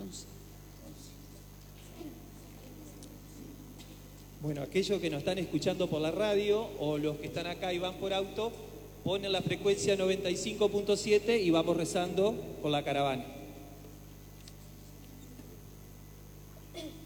Bueno, aquellos que nos están escuchando por la radio o los que están acá y van por auto, ponen la frecuencia 95.7 y vamos rezando por la caravana.